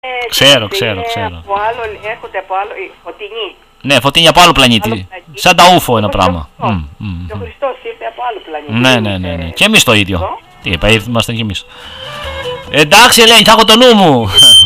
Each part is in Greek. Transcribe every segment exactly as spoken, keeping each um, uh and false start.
Ξέρω, ξέρω, ξέρω. Από άλλο, έρχονται από άλλο, φωτεινή. Ναι, φωτεινή από άλλο πλανήτη. Άλλο πλανήτη. Σαν τα ούφο ένα πράγμα. Mm, mm, και ο Χριστός ήρθε από άλλο πλανήτη. Ναι, ναι, ναι, ναι. Και εμείς το ίδιο. Το? Τι είπα, είμαστε κι εμείς. Εντάξει, Ελένη, θα έχω το νου μου.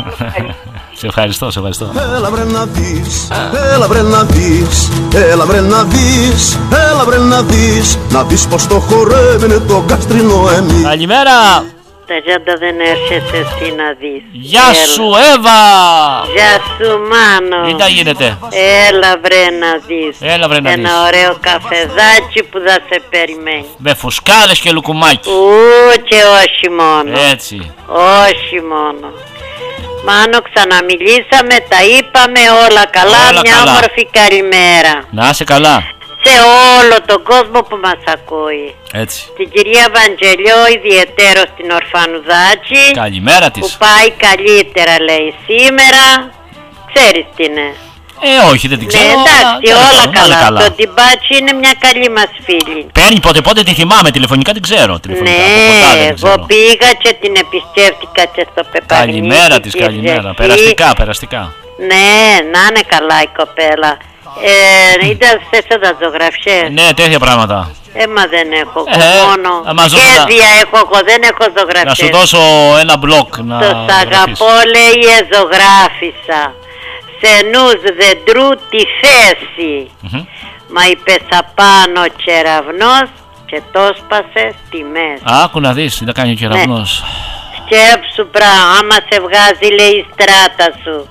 Σε ευχαριστώ, σε ευχαριστώ. Έλα βρε να δεις, έλα βρε να δεις, έλα βρε να δεις, έλα βρε να δεις, να δεις πως το χορεύουνε το γκαστρινό εμείς. Καλημέρα. Τα γιάντα δεν έρχεσαι εσύ να δεις. Γεια Έλα. Σου Εύα. Γεια σου Μάνο. Τι τα γίνεται. Έλα βρε να δεις. Έλα βρε να Ένα δεις. ωραίο καφεδάκι που θα σε περιμένει. Με φουσκάρες και λουκουμάκι. Ου και όχι μόνο. Έτσι. Όχι μόνο. Μάνο, ξαναμιλήσαμε, τα είπαμε όλα καλά. Όλα Μια καλά. όμορφη καλημέρα. Να είσαι καλά. Σε όλο τον κόσμο που μας ακούει. Έτσι. Την κυρία Βαντζελιό, ιδιαιτέρω στην Ορφανουδάκη. Καλημέρα της. Που πάει καλύτερα λέει σήμερα. Ξέρεις τι είναι. Ε, όχι, δεν την ξέρω. Ναι, εντάξει, αλλά, όλα καλά, καλά. καλά. Το Τιμπάτσι είναι μια καλή μας φίλη. Παίρνει πότε πότε τη θυμάμαι, τηλεφωνικά την ξέρω. Τηλεφωνικά, Ναι, εγώ πήγα και την επισκέφτηκα και στο Πεπαρνίκι. Καλημέρα της, καλημέρα. Περαστικά, περαστικά. Ναι, να είναι καλά η κοπέλα. Ε, ήταν σε τα ζωγραφιές. Ναι, τέτοια πράγματα. Ε, μα δεν έχω ε, μόνο. Σχέδια έχω εγώ, δεν έχω ζωγραφιές. Να σου δώσω ένα μπλοκ να. Το σ' αγαπώ λέει εζωγράφησα. Σε νους δεντρού τη θέση. Mm-hmm. Μα είπες απάνω κεραυνός και το σπάσε στη μέση. Άκου να δεις τι θα κάνει ο κεραυνός. Ναι. Σκέψου πράγμα, άμα σε βγάζει λέει η στράτα σου.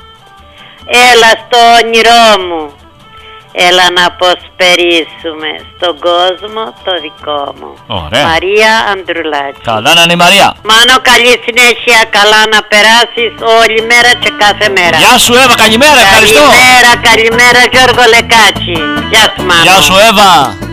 Έλα στο όνειρό μου. Έλα να αποσπερίσουμε στον κόσμο το δικό μου. Ωραία. Μαρία Ανδρουλάκη. Καλά να είναι η Μαρία. Μάνο, καλή συνέχεια, καλά να περάσεις όλη μέρα και κάθε μέρα. Γεια σου Εύα, καλημέρα, ευχαριστώ. Καλημέρα, καλημέρα Γιώργο Λεκάτσι. Γεια σου Μάνο. Γεια σου Εύα.